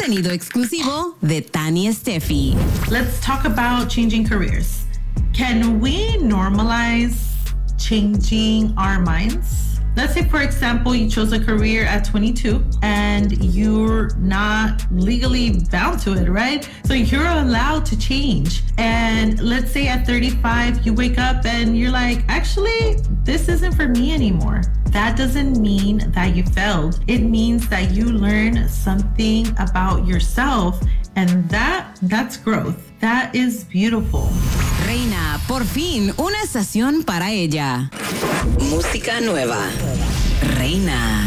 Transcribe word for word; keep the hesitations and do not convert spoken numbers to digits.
Contenido exclusivo de Tani Steffi. Let's talk about changing careers. Can we normalize changing our minds? Let's say, for example, you chose a career at twenty-two and you're not legally bound to it, right? So you're allowed to change. And let's say at thirty-five, you wake up and you're like, actually, this isn't for me anymore. That doesn't mean that you failed. It means that you learned something about yourself, and that that's growth. That is beautiful. Reina, por fin, una estación para ella. Música nueva. Reina.